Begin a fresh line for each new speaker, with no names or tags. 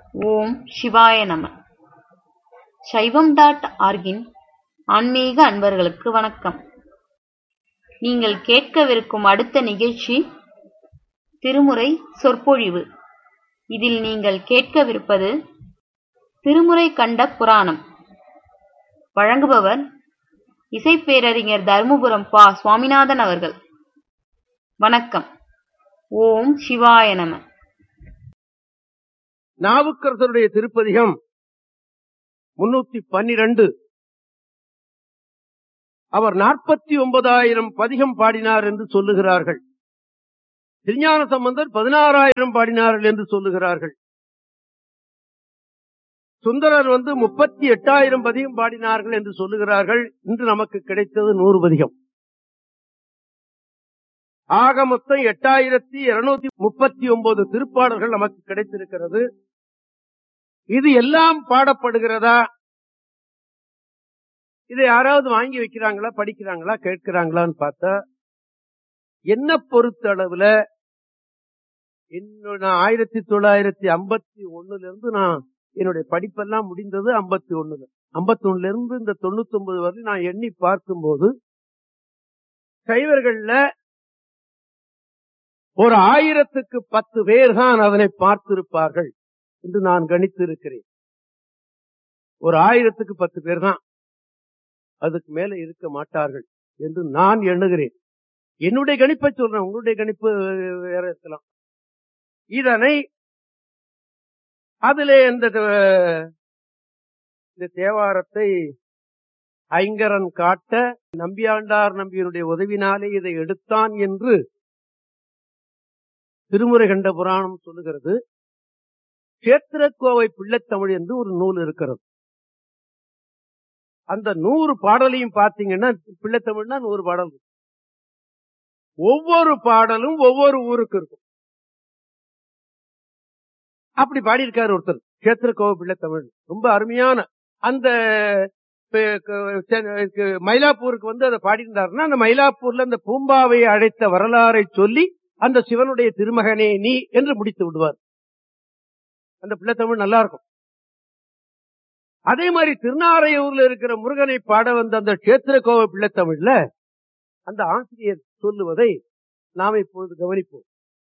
ஓம் சிவாய நம. சைவம்.orgன் ஆன்மீக அன்பர்களுக்கு வணக்கம். நீங்கள் கேட்கவிருக்கும் அடுத்த நிகழ்ச்சி திருமுறை சொற்பொழிவு. இதில் நீங்கள் கேட்கவிருப்பது திருமுறை கண்ட புராணம். வழங்குபவர் இசைப்பேரறிஞர் தர்மபுரம் பா. சுவாமிநாதன் அவர்கள். வணக்கம். ஓம் சிவாய நம.
நாவுக்கரசருடைய திருப்பதிகம் 312. அவர் 49,000 பதிகம் பாடினார் என்று சொல்லுகிறார்கள். திருஞான சம்பந்தர் 16,000 பாடினார்கள் என்று சொல்லுகிறார்கள். சுந்தரர் 38,000 பதிகம் பாடினார்கள் என்று சொல்லுகிறார்கள். இன்று நமக்கு கிடைத்தது 100 பதிகம். ஆக மொத்தம் 8,239 திருப்பாடல்கள் நமக்கு கிடைத்திருக்கிறது. இது எல்லாம் பாடப்படுகிறதா? இதை யாராவது வாங்கி வைக்கிறாங்களா, படிக்கிறாங்களா, கேட்கிறாங்களான்னு பார்த்தா, என்ன பொறுத்த அளவுல நான் 1951 இருந்து நான் என்னுடைய படிப்பெல்லாம் முடிந்தது 51. 51 இருந்து இந்த 99 வரை நான் எண்ணி பார்க்கும்போது சைவர்கள்ல ஒரு 1000க்கு 10 பேர் தான் அதனை பார்த்திருப்பார்கள் என்று நான் கணித்திருக்கிறேன். ஒரு 1000க்கு 10 பேர் தான், அதுக்கு மேல இருக்க மாட்டார்கள் என்று நான் எண்ணுகிறேன். என்னுடைய கணிப்பை சொல்றேன், உங்களுடைய கணிப்பு வேற இருக்கலாம். இதனை அதிலே இந்த தேவாரத்தை ஐங்கரன் காட்ட நம்பியாண்டார் நம்பியனுடைய உதவினாலே இதை எடுத்தான் என்று திருமுறை கண்ட புராணம் சொல்லுகிறது. கேத்திரக்கோவை பிள்ளைத்தமிழ் என்று ஒரு நூல் இருக்கிறது. அந்த 100 பாடலையும் பார்த்தீங்கன்னா, பிள்ளைத்தமிழ்னா 100 பாடல், ஒவ்வொரு பாடலும் ஒவ்வொரு ஊருக்கு இருக்கும். அப்படி பாடியிருக்காரு ஒருத்தர். கேத்திரக்கோவை பிள்ளைத்தமிழ் ரொம்ப அருமையான, அந்த மயிலாப்பூருக்கு அதை பாடியிருந்தாருன்னா, அந்த மயிலாப்பூர்ல அந்த பூம்பாவை அழைத்த வரலாறை சொல்லி அந்த சிவனுடைய திருமகனே நீ என்று முடித்து விடுவார். அந்த பிள்ளைத்தமிழ் நல்லா இருக்கும். அதே மாதிரி திருநாரையூர்ல இருக்கிற முருகனை பாட வந்த அந்த கேத்திரக்கோவை பிள்ளைத்தமிழ்ல அந்த ஆசிரியர் சொல்லுவதை நாம் இப்பொழுது கவனிப்போம்.